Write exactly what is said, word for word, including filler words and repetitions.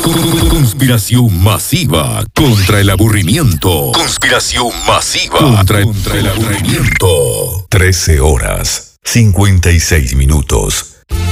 Conspiración masiva contra el aburrimiento. Conspiración masiva contra, contra el aburrimiento. trece horas, cincuenta y seis minutos.